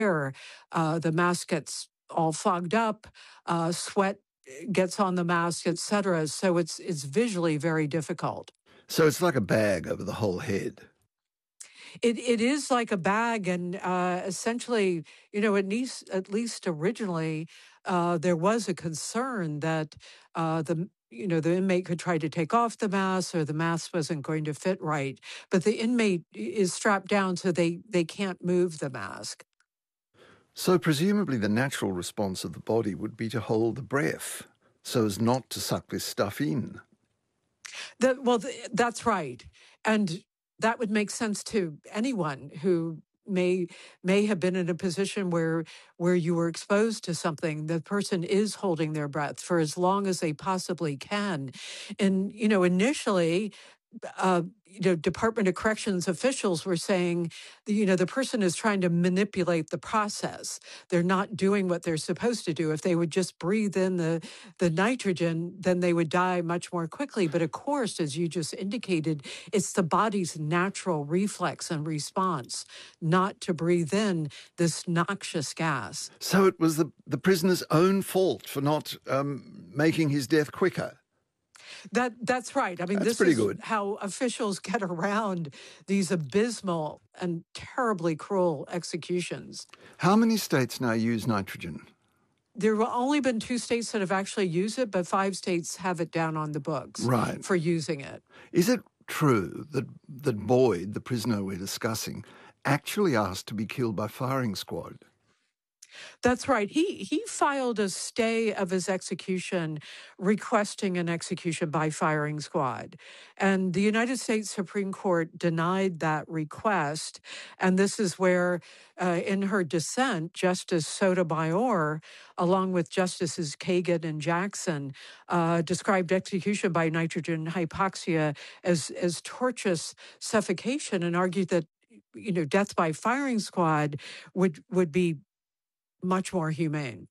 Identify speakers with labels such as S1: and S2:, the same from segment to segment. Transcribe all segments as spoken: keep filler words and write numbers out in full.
S1: air, uh, the mask gets all fogged up, uh, sweat gets on the mask, et cetera. So it's it's visually very difficult.
S2: So it's like a bag over the whole head.
S1: It it is like a bag, and uh, essentially, you know, at least at least originally, uh, there was a concern that uh, the you know the inmate could try to take off the mask, or the mask wasn't going to fit right. But the inmate is strapped down, so they they can't move the mask.
S2: So presumably the natural response of the body would be to hold the breath so as not to suck this stuff in.
S1: That, well, th- that's right. And that would make sense to anyone who may may have been in a position where where you were exposed to something. The person is holding their breath for as long as they possibly can. And, you know, initially, uh, you know, Department of Corrections officials were saying, you know, the person is trying to manipulate the process. They're not doing what they're supposed to do. If they would just breathe in the, the nitrogen, then they would die much more quickly. But of course, as you just indicated, it's the body's natural reflex and response not to breathe in this noxious gas.
S2: So it was the, the prisoner's own fault for not um, making his death quicker.
S1: That that's right. I mean,
S2: That's
S1: this
S2: pretty
S1: is
S2: good.
S1: how officials get around these abysmal and terribly cruel executions.
S2: How many states now use nitrogen?
S1: There have only been two states that have actually used it, but five states have it down on the books
S2: Right.
S1: for using it.
S2: Is it true that that Boyd, the prisoner we're discussing, actually asked to be killed by firing squad?
S1: That's right. He he filed a stay of his execution, requesting an execution by firing squad. And the United States Supreme Court denied that request. And this is where, uh, in her dissent, Justice Sotomayor, along with Justices Kagan and Jackson, uh, described execution by nitrogen hypoxia as, as torturous suffocation, and argued that, you know, death by firing squad would would be much more humane.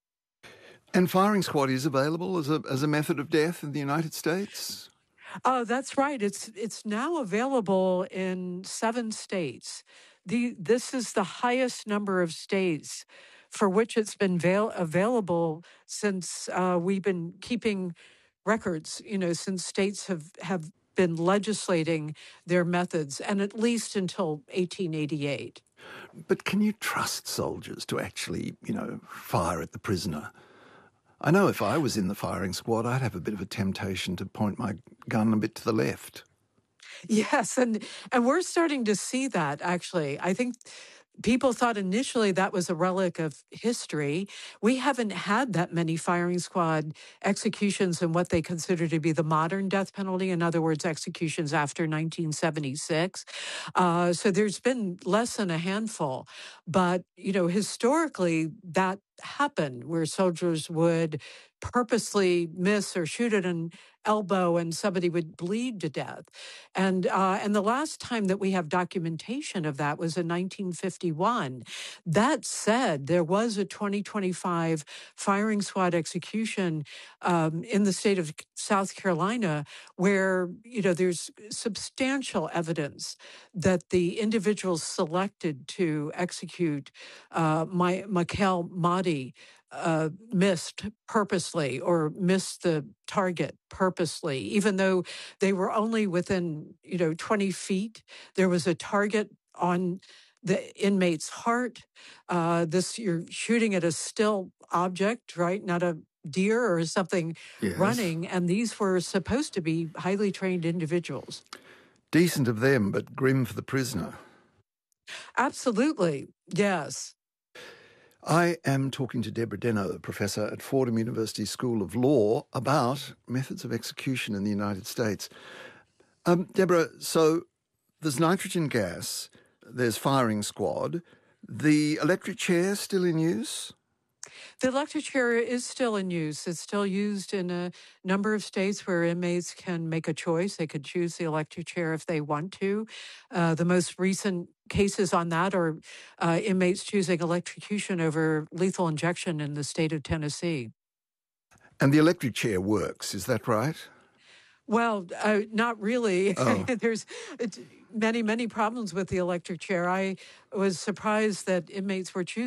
S2: And firing squad is available as a as a method of death in the United States?
S1: Oh, that's right. It's it's now available in seven states. The this is the highest number of states for which it's been avail- available since uh, we've been keeping records. You know, since states have have been legislating their methods, and at least until eighteen eighty-eight.
S2: But can you trust soldiers to actually, you know, fire at the prisoner? I know if I was in the firing squad, I'd have a bit of a temptation to point my gun a bit to the left.
S1: Yes, and and we're starting to see that, actually. I think people thought initially that was a relic of history. We haven't had that many firing squad executions in what they consider to be the modern death penalty. In other words, executions after nineteen seventy-six. Uh, so there's been less than a handful. But, you know, historically, that happened where soldiers would purposely miss or shoot at an elbow and somebody would bleed to death. And uh, and the last time that we have documentation of that was in nineteen fifty-one. That said, there was a twenty twenty-five firing squad execution um, in the state of South Carolina where, you know, there's substantial evidence that the individuals selected to execute uh, my, Michael Mahdi uh, missed purposely or missed the target purposely, even though they were only within, you know, twenty feet. There was a target on the inmate's heart. Uh, this, you're shooting at a still object, right? Not a deer or something
S2: Yes.
S1: running. And these were supposed to be highly trained individuals.
S2: Decent of them, but grim for the prisoner.
S1: Absolutely. Yes.
S2: I am talking to Deborah Deno, professor at Fordham University School of Law, about methods of execution in the United States. Um, Deborah, so there's nitrogen gas, there's firing squad. The electric chair still in use?
S1: The electric chair is still in use. It's still used in a number of states where inmates can make a choice. They could choose the electric chair if they want to. Uh, the most recent cases on that are uh, inmates choosing electrocution over lethal injection in the state of Tennessee.
S2: And the electric chair works, is that right?
S1: Well, uh, not really.
S2: Oh,
S1: There's it's many, many problems with the electric chair. I was surprised that inmates were choosing